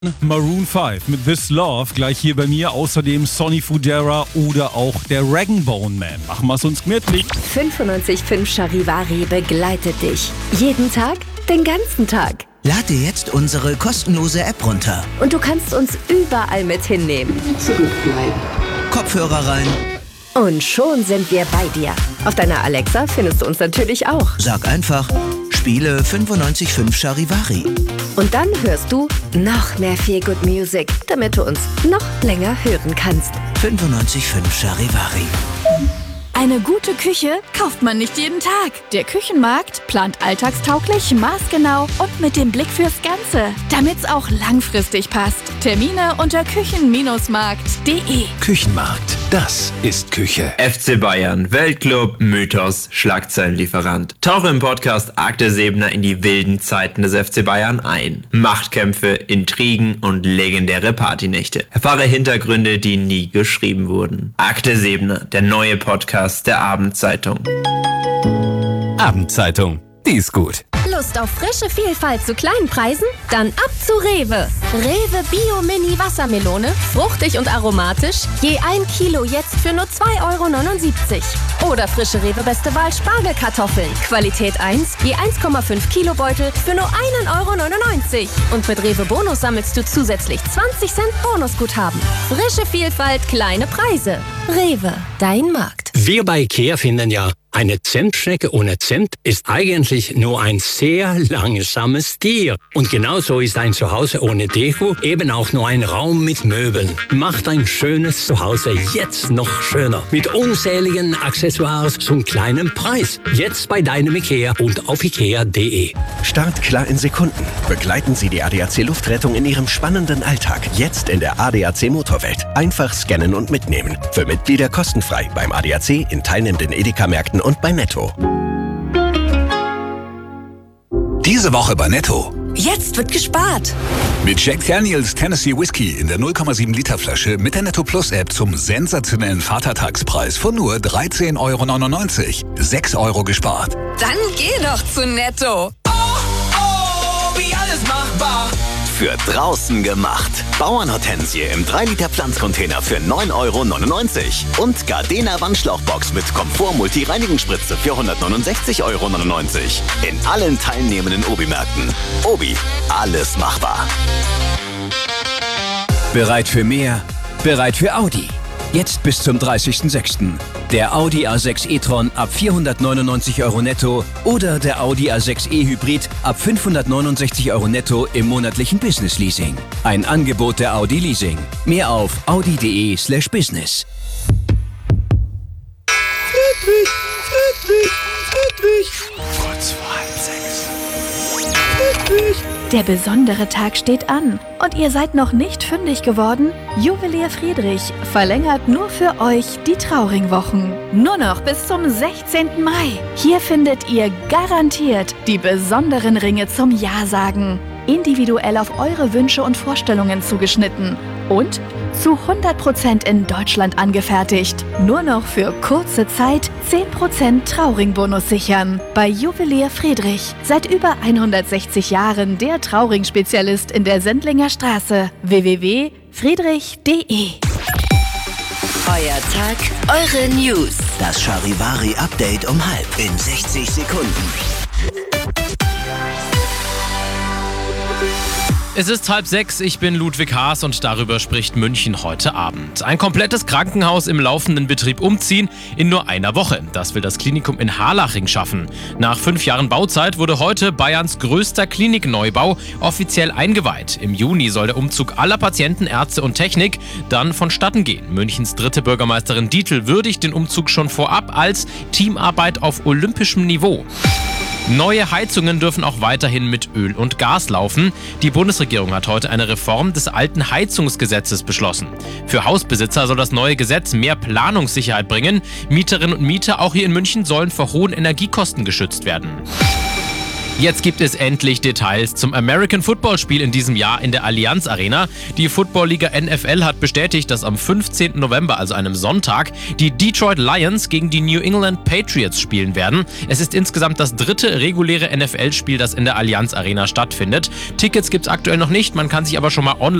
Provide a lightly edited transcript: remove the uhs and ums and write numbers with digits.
Maroon 5 mit This Love gleich hier bei mir. Außerdem Sonny Fudera oder auch der Rag'n'Bone Man. Machen wir es uns gemütlich. 95.5 Charivari begleitet dich. Jeden Tag, den ganzen Tag. Lad dir jetzt unsere kostenlose App runter. Und du kannst uns überall mit hinnehmen. Zurückbleiben. Kopfhörer rein. Und schon sind wir bei dir. Auf deiner Alexa findest du uns natürlich auch. Sag einfach, spiele 95.5 Charivari. Und dann hörst du noch mehr Feel Good Music, damit du uns noch länger hören kannst. 95.5 Charivari. Eine gute Küche kauft man nicht jeden Tag. Der Küchenmarkt plant alltagstauglich, maßgenau und mit dem Blick fürs Ganze, damit's auch langfristig passt. Termine unter küchen-markt.de. Küchenmarkt, das ist Küche. FC Bayern, Weltclub, Mythos, Schlagzeilenlieferant. Tauche im Podcast Akte Seebner in die wilden Zeiten des FC Bayern ein. Machtkämpfe, Intrigen und legendäre Partynächte. Erfahre Hintergründe, die nie geschrieben wurden. Akte Seebner, der neue Podcast der Abendzeitung. Abendzeitung, die ist gut. Lust auf frische Vielfalt zu kleinen Preisen? Dann ab zu Rewe. Rewe Bio Mini Wassermelone, fruchtig und aromatisch, je 1 Kilo jetzt für nur 2,79 €. Oder frische Rewe Beste Wahl Spargelkartoffeln, Qualität 1, je 1,5 Kilo Beutel für nur 1,99 €. Und mit Rewe Bonus sammelst du zusätzlich 20 Cent Bonusguthaben. Frische Vielfalt, kleine Preise. Rewe, dein Markt. Wir bei IKEA finden ja, eine Zentschnecke ohne Zimt ist eigentlich nur ein sehr langsames Tier. Und genauso ist ein Zuhause ohne Deko eben auch nur ein Raum mit Möbeln. Macht ein schönes Zuhause jetzt noch schöner. Mit unzähligen Accessoires zum kleinen Preis. Jetzt bei deinem IKEA und auf ikea.de. Startklar in Sekunden. Begleiten Sie die ADAC Luftrettung in Ihrem spannenden Alltag. Jetzt in der ADAC Motorwelt. Einfach scannen und mitnehmen. Für Mitglieder kostenfrei beim ADAC in teilnehmenden Edeka-Märkten und bei Netto. Diese Woche bei Netto. Jetzt wird gespart. Mit Jack Daniels Tennessee Whiskey in der 0,7 Liter Flasche mit der Netto Plus App zum sensationellen Vatertagspreis von nur 13,99 €. 6 € gespart. Dann geh doch zu Netto. Wie alles machbar. Für draußen gemacht. Bauernhortensie im 3 Liter Pflanzcontainer für 9,99 € und Gardena Wandschlauchbox mit Komfort-Multi-Reinigungsspritze für 169,99 € in allen teilnehmenden Obi-Märkten. Obi, alles machbar. Bereit für mehr? Bereit für Audi. Jetzt bis zum 30.06. Der Audi A6 e-tron ab 499 € netto oder der Audi A6 e-Hybrid ab 569 € netto im monatlichen Business Leasing. Ein Angebot der Audi Leasing. Mehr auf audi.de/business. Friedrich. Kurz vor 5:30. Friedrich. Der besondere Tag steht an und ihr seid noch nicht fündig geworden? Juwelier Friedrich verlängert nur für euch die Trauringwochen. Nur noch bis zum 16. Mai. Hier findet ihr garantiert die besonderen Ringe zum Ja-Sagen. Individuell auf eure Wünsche und Vorstellungen zugeschnitten. Und zu 100% in Deutschland angefertigt. Nur noch für kurze Zeit 10% Trauringbonus sichern. Bei Juwelier Friedrich. Seit über 160 Jahren der Trauring-Spezialist in der Sendlinger Straße. www.friedrich.de. Euer Tag, eure News. Das Charivari-Update um 12:30 in 60 Sekunden. Es ist 5:30, ich bin Ludwig Haas und darüber spricht München heute Abend. Ein komplettes Krankenhaus im laufenden Betrieb umziehen in nur einer Woche. Das will das Klinikum in Harlaching schaffen. Nach 5 Jahren Bauzeit wurde heute Bayerns größter Klinikneubau offiziell eingeweiht. Im Juni soll der Umzug aller Patienten, Ärzte und Technik dann vonstatten gehen. Münchens dritte Bürgermeisterin Dietl würdigt den Umzug schon vorab als Teamarbeit auf olympischem Niveau. Neue Heizungen dürfen auch weiterhin mit Öl und Gas laufen. Die Bundesregierung hat heute eine Reform des alten Heizungsgesetzes beschlossen. Für Hausbesitzer soll das neue Gesetz mehr Planungssicherheit bringen. Mieterinnen und Mieter auch hier in München sollen vor hohen Energiekosten geschützt werden. Jetzt gibt es endlich Details zum American Football Spiel in diesem Jahr in der Allianz Arena. Die Football-Liga NFL hat bestätigt, dass am 15. November, also einem Sonntag, die Detroit Lions gegen die New England Patriots spielen werden. Es ist insgesamt das 3. reguläre NFL-Spiel, das in der Allianz Arena stattfindet. Tickets gibt's aktuell noch nicht, man kann sich aber schon mal online